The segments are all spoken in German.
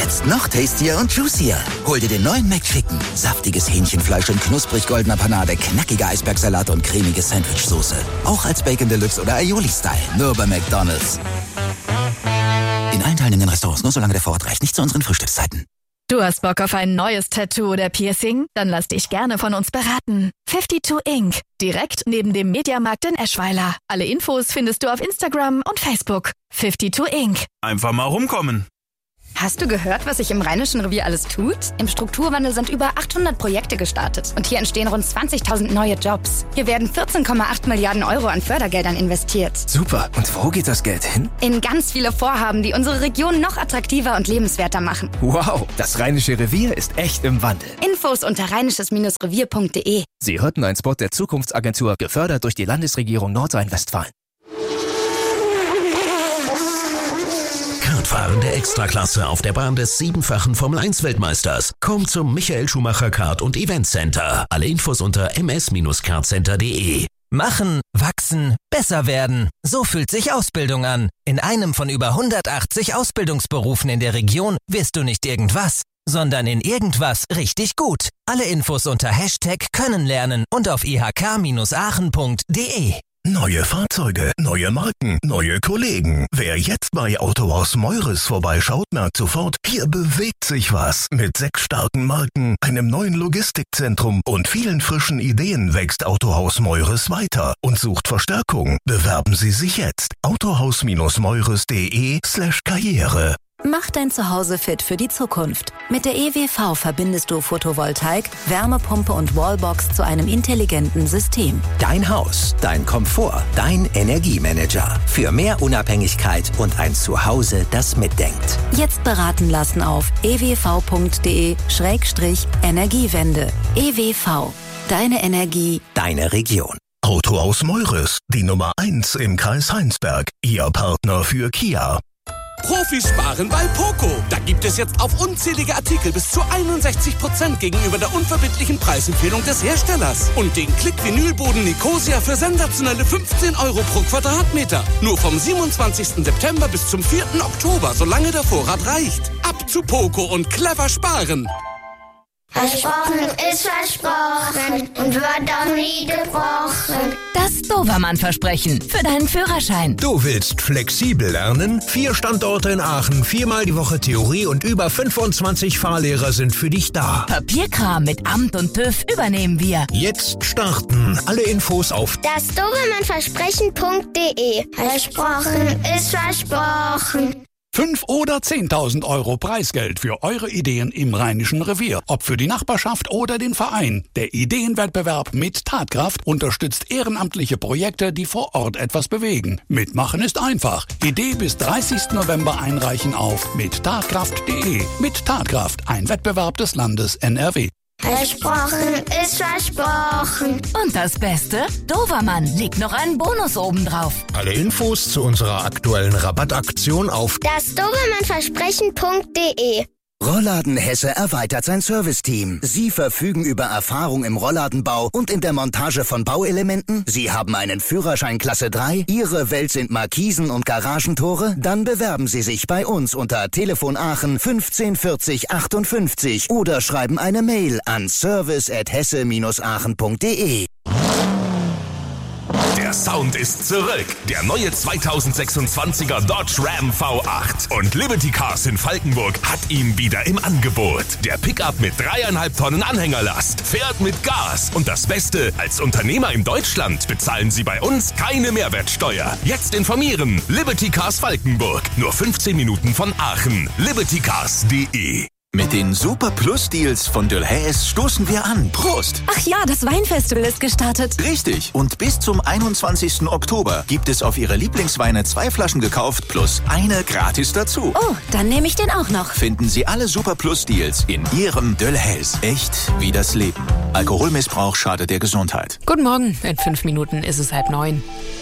Jetzt noch tastier und juicier. Hol dir den neuen McChicken. Saftiges Hähnchenfleisch in knusprig goldener Panade, knackiger Eisbergsalat und cremige Sandwichsoße. Auch als Bacon Deluxe oder Aioli-Style. Nur bei McDonald's. In allen teilnehmenden Restaurants nur solange der Vorrat reicht. Nicht zu unseren Frühstückszeiten. Du hast Bock auf ein neues Tattoo oder Piercing? Dann lass dich gerne von uns beraten. 52 Ink. Direkt neben dem Mediamarkt in Eschweiler. Alle Infos findest du auf Instagram und Facebook. 52 Ink. Einfach mal rumkommen. Hast du gehört, was sich im Rheinischen Revier alles tut? Im Strukturwandel sind über 800 Projekte gestartet. Und hier entstehen rund 20.000 neue Jobs. Hier werden 14,8 Milliarden Euro an Fördergeldern investiert. Super. Und wo geht das Geld hin? In ganz viele Vorhaben, die unsere Region noch attraktiver und lebenswerter machen. Wow, das Rheinische Revier ist echt im Wandel. Infos unter rheinisches-revier.de. Sie hörten einen Spot der Zukunftsagentur, gefördert durch die Landesregierung Nordrhein-Westfalen. Kartfahren der Extraklasse auf der Bahn des 7-fachen Formel-1-Weltmeisters. Kommt zum Michael Schumacher Kart- und Event Center. Alle Infos unter ms-kartcenter.de. Machen, wachsen, besser werden. So fühlt sich Ausbildung an. In einem von über 180 Ausbildungsberufen in der Region wirst du nicht irgendwas, sondern in irgendwas richtig gut. Alle Infos unter #KönnenLernen und auf ihk-aachen.de. Neue Fahrzeuge, neue Marken, neue Kollegen. Wer jetzt bei Autohaus Meures vorbeischaut, merkt sofort, hier bewegt sich was. Mit 6 starken Marken, einem neuen Logistikzentrum und vielen frischen Ideen wächst Autohaus Meures weiter und sucht Verstärkung. Bewerben Sie sich jetzt. autohaus-meures.de/Karriere. Mach dein Zuhause fit für die Zukunft. Mit der EWV verbindest du Photovoltaik, Wärmepumpe und Wallbox zu einem intelligenten System. Dein Haus, dein Komfort, dein Energiemanager. Für mehr Unabhängigkeit und ein Zuhause, das mitdenkt. Jetzt beraten lassen auf ewv.de/Energiewende. EWV. Deine Energie, deine Region. Autohaus Meures, die Nummer 1 im Kreis Heinsberg. Ihr Partner für Kia. Profis sparen bei Poco. Da gibt es jetzt auf unzählige Artikel bis zu 61% gegenüber der unverbindlichen Preisempfehlung des Herstellers. Und den Klick-Vinylboden Nicosia für sensationelle 15 € pro Quadratmeter. Nur vom 27. September bis zum 4. Oktober, solange der Vorrat reicht. Ab zu Poco und clever sparen. Versprochen ist versprochen und wird auch nie gebrochen. Das Dovermann-Versprechen für deinen Führerschein. Du willst flexibel lernen? 4 Standorte in Aachen, 4-mal die Woche Theorie und über 25 Fahrlehrer sind für dich da. Papierkram mit Amt und TÜV übernehmen wir. Jetzt starten. Alle Infos auf das dovermannversprechen.de. Versprochen ist versprochen. 5 oder 10.000 € Preisgeld für eure Ideen im Rheinischen Revier. Ob für die Nachbarschaft oder den Verein. Der Ideenwettbewerb mit Tatkraft unterstützt ehrenamtliche Projekte, die vor Ort etwas bewegen. Mitmachen ist einfach. Idee bis 30. November einreichen auf mittatkraft.de. Mit Tatkraft, ein Wettbewerb des Landes NRW. Versprochen ist versprochen. Und das Beste? Dovermann legt noch einen Bonus obendrauf. Alle Infos zu unserer aktuellen Rabattaktion auf das dovermannversprechen.de. Rollladen Hesse erweitert sein Serviceteam. Sie verfügen über Erfahrung im Rollladenbau und in der Montage von Bauelementen. Sie haben einen Führerschein Klasse 3. Ihre Welt sind Markisen und Garagentore. Dann bewerben Sie sich bei uns unter Telefon Aachen 15 40 58 oder schreiben eine Mail an service@hesse-aachen.de. Der Sound ist zurück. Der neue 2026er Dodge Ram V8. Und Liberty Cars in Falkenburg hat ihn wieder im Angebot. Der Pickup mit 3,5 Tonnen Anhängerlast fährt mit Gas. Und das Beste, als Unternehmer in Deutschland bezahlen Sie bei uns keine Mehrwertsteuer. Jetzt informieren. Liberty Cars Falkenburg. Nur 15 Minuten von Aachen. libertycars.de. Mit den Super Plus Deals von Dölhäs stoßen wir an. Prost! Ach ja, das Weinfestival ist gestartet. Richtig. Und bis zum 21. Oktober gibt es auf Ihre Lieblingsweine 2 Flaschen gekauft plus eine gratis dazu. Oh, dann nehme ich den auch noch. Finden Sie alle Super Plus Deals in Ihrem Dölhäs. Echt wie das Leben. Alkoholmissbrauch schadet der Gesundheit. Guten Morgen. In 5 Minuten ist es 8:30.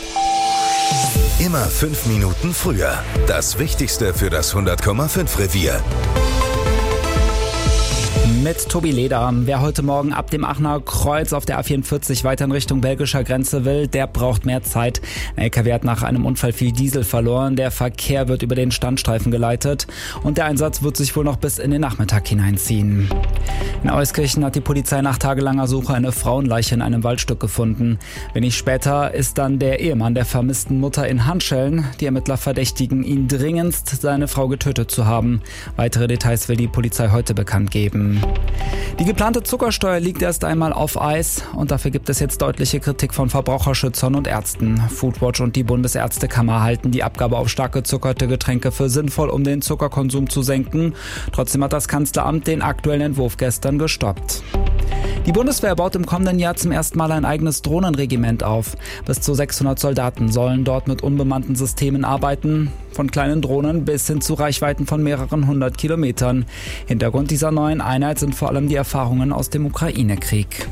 Immer 5 Minuten früher. Das Wichtigste für das 100,5 Revier. Mit Tobi Leder. Wer heute Morgen ab dem Aachener Kreuz auf der A44 weiter in Richtung belgischer Grenze will, der braucht mehr Zeit. Ein LKW hat nach einem Unfall viel Diesel verloren. Der Verkehr wird über den Standstreifen geleitet und der Einsatz wird sich wohl noch bis in den Nachmittag hineinziehen. In Euskirchen hat die Polizei nach tagelanger Suche eine Frauenleiche in einem Waldstück gefunden. Wenig später ist dann der Ehemann der vermissten Mutter in Handschellen. Die Ermittler verdächtigen ihn dringendst, seine Frau getötet zu haben. Weitere Details will die Polizei heute bekannt geben. Die geplante Zuckersteuer liegt erst einmal auf Eis und dafür gibt es jetzt deutliche Kritik von Verbraucherschützern und Ärzten. Foodwatch und die Bundesärztekammer halten die Abgabe auf stark gezuckerte Getränke für sinnvoll, um den Zuckerkonsum zu senken. Trotzdem hat das Kanzleramt den aktuellen Entwurf gestern gestoppt. Die Bundeswehr baut im kommenden Jahr zum ersten Mal ein eigenes Drohnenregiment auf. Bis zu 600 Soldaten sollen dort mit unbemannten Systemen arbeiten. Von kleinen Drohnen bis hin zu Reichweiten von mehreren 100 Kilometern. Hintergrund dieser neuen Einheit sind vor allem die Erfahrungen aus dem Ukraine-Krieg.